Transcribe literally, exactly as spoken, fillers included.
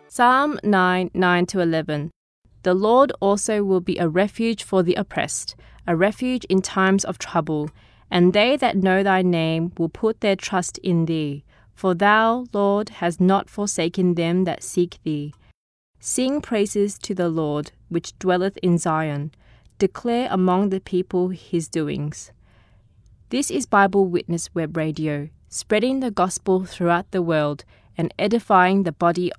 Psalm nine, nine to eleven. The Lord also will be a refuge for the oppressed, a refuge in times of trouble. And they that know thy name will put their trust in thee. For thou, Lord, hast not forsaken them that seek thee. Sing praises to the Lord, which dwelleth in Zion. Declare among the people his doings. This is Bible Witness Web Radio, spreading the gospel throughout the world and edifying the body